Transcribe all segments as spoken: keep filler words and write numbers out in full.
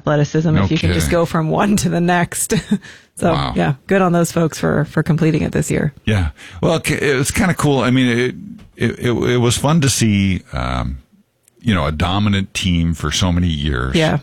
athleticism No if you kidding. can just go from one to the next. So, Wow. yeah, good on those folks for, for completing it this year. Yeah. Well, it was kind of cool. I mean, it, it, it, it was fun to see, um, you know, a dominant team for so many years. Yeah.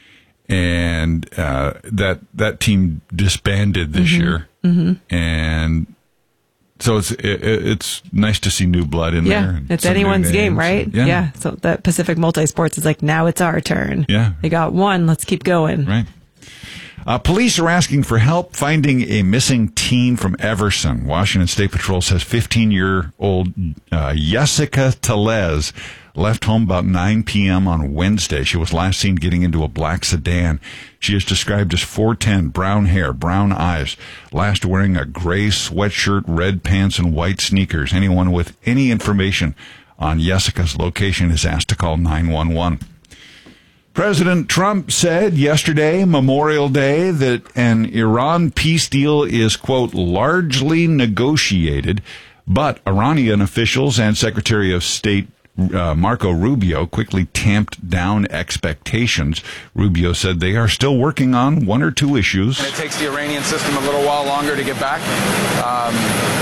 And uh, that that team disbanded this Mm-hmm. year. Mm-hmm. And so it's it, it's nice to see new blood in yeah, there. and it's some new anyone's game, names. right? Yeah. yeah. So that Pacific Multisports is like, now it's our turn. Yeah. They got one. Let's keep going. Right. Uh, police are asking for help finding a missing teen from Everson. Washington State Patrol says fifteen-year-old uh, Jessica Telez left home about nine p.m. on Wednesday. She was last seen getting into a black sedan. She is described as four ten, brown hair, brown eyes, last wearing a gray sweatshirt, red pants, and white sneakers. Anyone with any information on Jessica's location is asked to call nine one one. President Trump said yesterday, Memorial Day, that an Iran peace deal is, quote, largely negotiated, but Iranian officials and Secretary of State uh, Marco Rubio quickly tamped down expectations. Rubio said they are still working on one or two issues. And it takes the Iranian system a little while longer to get back. Um,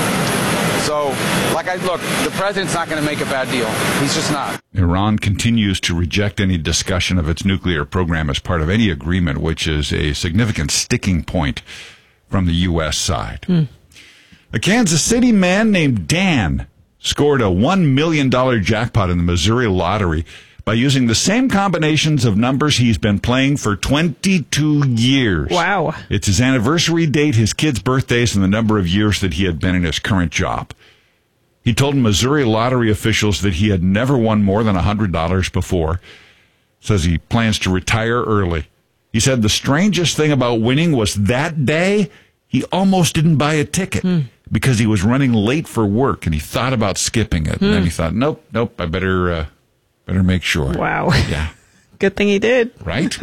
so, like I look, the president's not going to make a bad deal. He's just not. Iran continues to reject any discussion of its nuclear program as part of any agreement, which is a significant sticking point from the U S side. Mm. A Kansas City man named Dan scored a one million dollars jackpot in the Missouri lottery by using the same combinations of numbers he's been playing for twenty-two years. Wow. It's his anniversary date, his kids' birthdays, and the number of years that he had been in his current job. He told Missouri lottery officials that he had never won more than one hundred dollars before. Says he plans to retire early. He said the strangest thing about winning was that day he almost didn't buy a ticket mm. because he was running late for work, and he thought about skipping it. Mm. And then he thought, nope, nope, I better uh, better make sure. Wow. Yeah. Good thing he did. Right?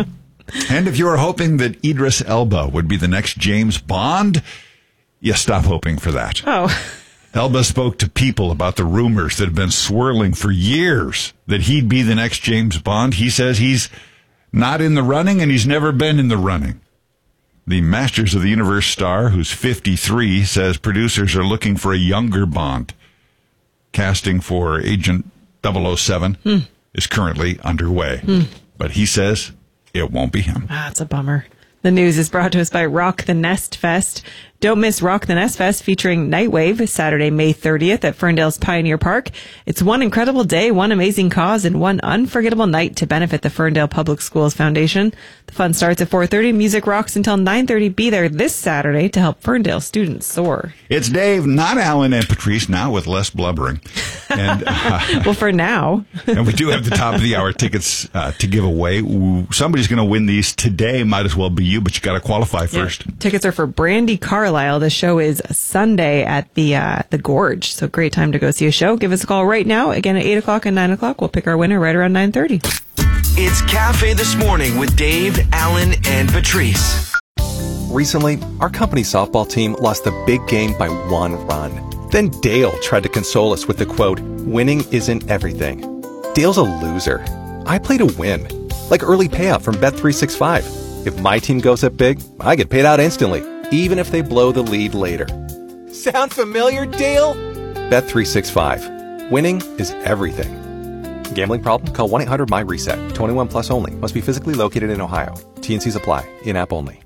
And if you were hoping that Idris Elba would be the next James Bond, you stop hoping for that. Oh. Elba spoke to People about the rumors that have been swirling for years that he'd be the next James Bond. He says he's not in the running, and he's never been in the running. The Masters of the Universe star, who's fifty-three, says producers are looking for a younger Bond. Casting for Agent double oh seven hmm. is currently underway. Hmm. But he says it won't be him. Ah, it's a bummer. The news is brought to us by Rock the Nest Fest. Don't miss Rock the Nest Fest featuring Nightwave Saturday, May thirtieth at Ferndale's Pioneer Park. It's one incredible day, one amazing cause, and one unforgettable night to benefit the Ferndale Public Schools Foundation. The fun starts at four thirty. Music rocks until nine thirty. Be there this Saturday to help Ferndale students soar. It's Dave, not Alan and Patrice, now with less blubbering. And uh, well, for now. And we do have the top of the hour tickets uh, to give away. Ooh, somebody's going to win these today. Might as well be you, but you got to qualify first. Yeah. Tickets are for Brandy Carlisle. The show is Sunday at the uh, the Gorge. So great time to go see a show. Give us a call right now. Again, at eight o'clock and nine o'clock. We'll pick our winner right around nine thirty. It's Cafe This Morning with Dave, Alan, and Patrice. Recently, our company softball team lost the big game by one run. Then Dale tried to console us with the quote, "Winning isn't everything." Dale's a loser. I play to win. Like early payout from Bet three sixty-five. If my team goes up big, I get paid out instantly, even if they blow the lead later. Sound familiar, Dale? Bet three sixty-five. Winning is everything. Gambling problem? Call one eight hundred M Y RESET. twenty-one plus only. Must be physically located in Ohio. T and C's apply. In-app only.